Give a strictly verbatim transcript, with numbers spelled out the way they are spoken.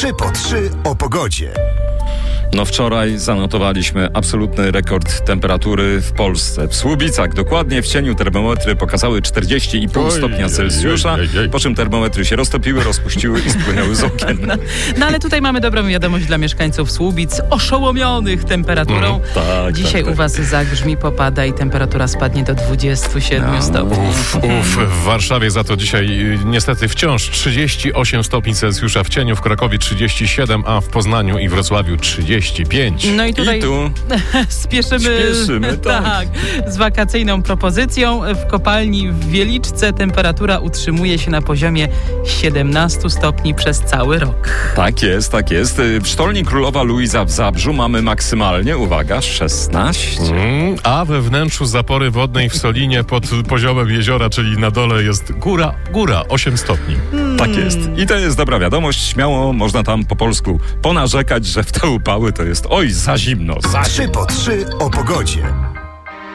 trzy po trzy o pogodzie. No wczoraj zanotowaliśmy absolutny rekord temperatury w Polsce. W Słubicach dokładnie w cieniu termometry pokazały czterdzieści i pół stopnia Celsjusza, po czym termometry się roztopiły, rozpuściły i spłynęły z okien. No, no ale tutaj mamy dobrą wiadomość dla mieszkańców Słubic, oszołomionych temperaturą. Mm, tak, Dzisiaj tak, tak. u was zagrzmi, popada i temperatura spadnie do dwudziestu siedmiu No, stopni. Uf, uf, w Warszawie za to dzisiaj y, niestety wciąż trzydzieści osiem stopni Celsjusza w cieniu, w Krakowie trzydzieści siedem, a w Poznaniu i Wrocławiu trzydzieści pięć. No i tutaj I tu spieszymy, Śpieszymy, tak. tak, z wakacyjną propozycją. W kopalni w Wieliczce temperatura utrzymuje się na poziomie siedemnastu stopni przez cały rok. Tak jest, tak jest. W Sztolni Królowa Luiza w Zabrzu mamy maksymalnie, uwaga, szesnaście. Mm, a we wnętrzu zapory wodnej w Solinie pod poziomem jeziora, czyli na dole jest góra, góra, osiem stopni. Tak jest. I to jest dobra wiadomość. Śmiało można tam po polsku ponarzekać, że w te upały to jest oj za zimno, za trzy po trzy o pogodzie.